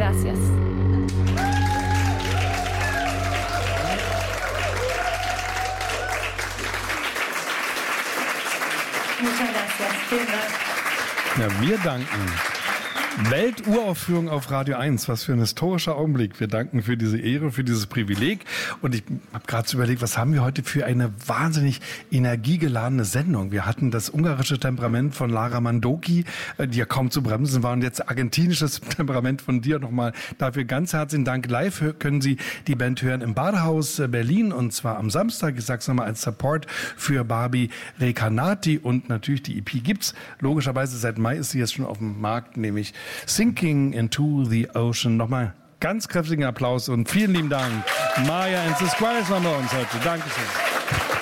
gracias. Muchas gracias. Vielen Dank. Ja, wir danken. Welturaufführung auf Radio 1. Was für ein historischer Augenblick. Wir danken für diese Ehre, für dieses Privileg. Und ich habe gerade so überlegt, was haben wir heute für eine wahnsinnig energiegeladene Sendung. Wir hatten das ungarische Temperament von Lara Mandoki, die ja kaum zu bremsen war. Und jetzt argentinisches Temperament von dir nochmal. Dafür ganz herzlichen Dank. Live können Sie die Band hören im Badehaus Berlin. Und zwar am Samstag. Ich sage es nochmal als Support für Barbie Recanati. Und natürlich die EP gibt's. Logischerweise seit Mai ist sie jetzt schon auf dem Markt, nämlich Sinking into the Ocean. Nochmal ganz kräftigen Applaus und vielen lieben Dank. Maya and the Squires waren bei uns heute. Dankeschön.